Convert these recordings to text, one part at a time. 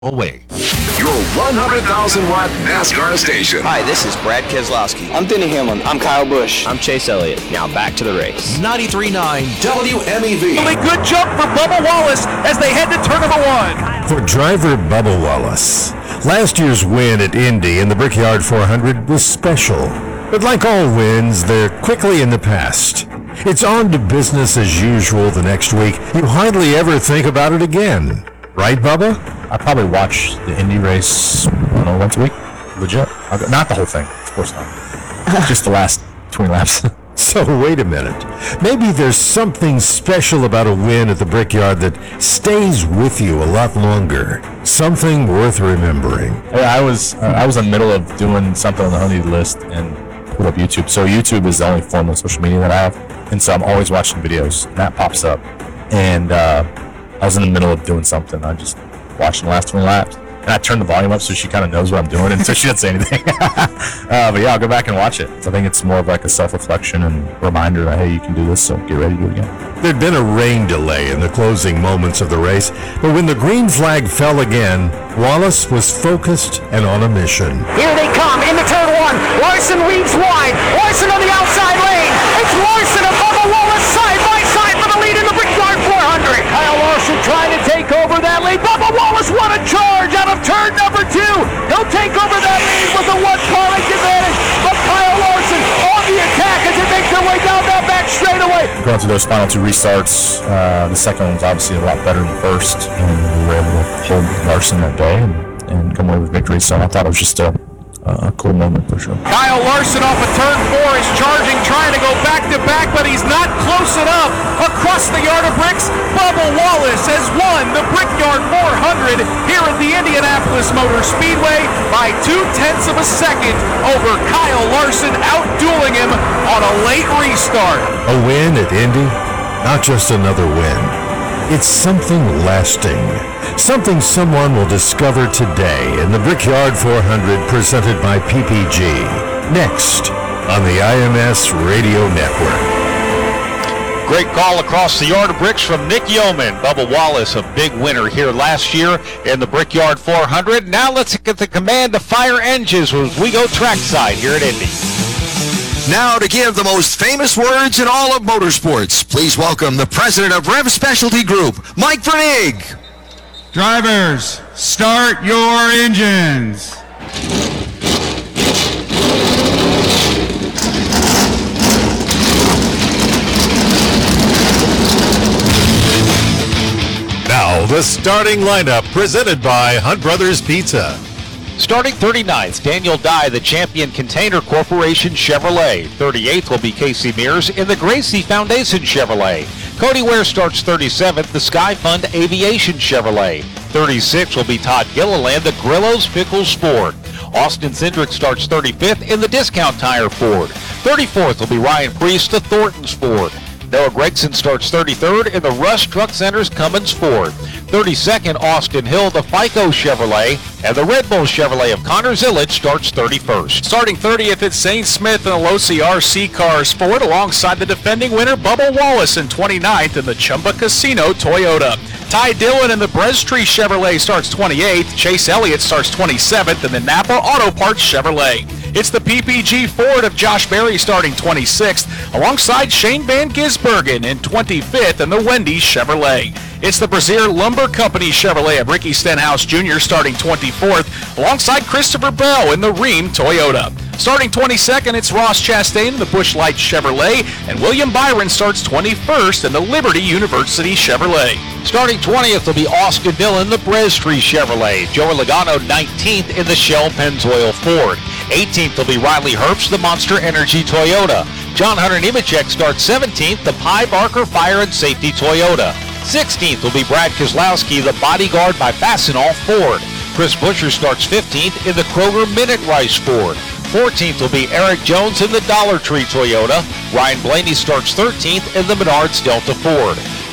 away. Your 100,000-watt NASCAR station. Hi, this is Brad Keselowski. I'm Denny Hamlin. I'm Kyle Busch. I'm Chase Elliott. Now back to the race. 93.9 WMEV. A good jump for Bubba Wallace as they head to turn number one. For driver Bubba Wallace, last year's win at Indy in the Brickyard 400 was special. But like all wins, they're quickly in the past. It's on to business as usual the next week. You hardly ever think about it again. Right, Bubba? I probably watch the Indy race, once a week. Legit. Not the whole thing, of course not. Just the last 20 laps. So wait a minute. Maybe there's something special about a win at the Brickyard that stays with you a lot longer. Something worth remembering. Yeah, I was in the middle of doing something on the honey list and put up YouTube. So YouTube is the only form of social media that I have. And so I'm always watching videos. And that pops up. And I was in the middle of doing something. I just watched the last 20 laps. And I turned the volume up so she kind of knows what I'm doing. And so she doesn't say anything. But yeah, I'll go back and watch it. I think it's more of like a self-reflection and reminder that, hey, you can do this, so get ready to do it again. There'd been a rain delay in the closing moments of the race, but when the green flag fell again, Wallace was focused and on a mission. Here they come into turn one. Larson weaves wide. Larson on the outside lane. It's Larson and Bubba Wallace side by side for the lead in the Brickyard 400. Kyle Larson trying to take over that lead. Bubba Wallace won a charge out of turn number two. He'll take over that lead with a one-car length advantage. But Kyle Larson on the attack as they make their way down that back straightaway. Going through those final two restarts, the second one was obviously a lot better than the first. And we were able to hold Larson that day and come away with victory. So I thought it was just a cool moment for sure. Kyle Larson off of turn four is charging, trying to go back-to-back, but he's not close enough. Across the yard of bricks, Bubba Wallace has won the Brickyard 400 here at the Indianapolis Motor Speedway by 0.2 of a second over Kyle Larson, outdueling him on a late restart. A win at Indy? Not just another win. It's something lasting. Something someone will discover today in the Brickyard 400 presented by PPG. Next on the IMS Radio Network. Great call across the yard of bricks from Nick Yeoman. Bubba Wallace, a big winner here last year in the Brickyard 400. Now let's get the command to fire engines as we go trackside here at Indy. Now to give the most famous words in all of motorsports, please welcome the president of Rev Specialty Group, Mike Vernig. Drivers, start your engines. Now, the starting lineup presented by Hunt Brothers Pizza. Starting 39th, Daniel Dye, the Champion Container Corporation Chevrolet. 38th will be Casey Mears in the Gracie Foundation Chevrolet. Cody Ware starts 37th, the Sky Fund Aviation Chevrolet. 36th will be Todd Gilliland, the Grillo's Pickles Ford. Austin Cindric starts 35th in the Discount Tire Ford. 34th will be Ryan Priest, the Thornton's Ford. Noah Gregson starts 33rd in the Rush Truck Center's Cummins Ford. 32nd, Austin Hill, the FICO Chevrolet, and the Red Bull Chevrolet of Connor Zillage starts 31st. Starting 30th, it's St. Smith and the Losi RC Cars Ford alongside the defending winner Bubba Wallace in 29th in the Chumba Casino Toyota. Ty Dillon in the Brestree Chevrolet starts 28th. Chase Elliott starts 27th in the Napa Auto Parts Chevrolet. It's the PPG Ford of Josh Berry starting 26th, alongside Shane Van Gisbergen in 25th in the Wendy's Chevrolet. It's the Brazier Lumber Company Chevrolet of Ricky Stenhouse Jr. starting 24th, alongside Christopher Bell in the Rheem Toyota. Starting 22nd, it's Ross Chastain in the Busch Light Chevrolet, and William Byron starts 21st in the Liberty University Chevrolet. Starting 20th will be Austin Dillon, the Brestree Chevrolet. Joey Logano 19th in the Shell Pennzoil Ford. 18th will be Riley Herbst, the Monster Energy Toyota. John Hunter Nemechek starts 17th, the Pye Barker Fire and Safety Toyota. 16th will be Brad Keselowski, the Bodyguard by Fastenal Ford. Chris Buescher starts 15th in the Kroger Minute Rice Ford. 14th will be Eric Jones in the Dollar Tree Toyota. Ryan Blaney starts 13th in the Menards Delta Ford.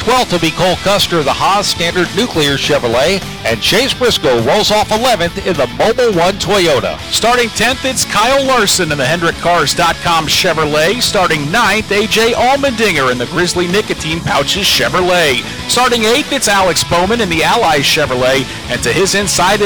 12th will be Cole Custer, the Haas Standard Nuclear Chevrolet, and Chase Briscoe rolls off 11th in the Mobile One Toyota. Starting 10th, it's Kyle Larson in the HendrickCars.com Chevrolet. Starting 9th, A.J. Allmendinger in the Grizzly Nicotine Pouches Chevrolet. Starting 8th, it's Alex Bowman in the Ally Chevrolet. And to his inside,